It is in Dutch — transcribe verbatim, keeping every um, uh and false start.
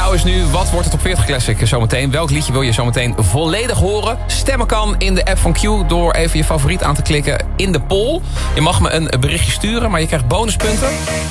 jou is nu, wat wordt het op veertig Classic zometeen? Welk liedje wil je zometeen volledig horen? Stemmen kan in de app van Q door even je favoriet aan te klikken in de poll. Je mag me een berichtje sturen, maar je krijgt bonuspunten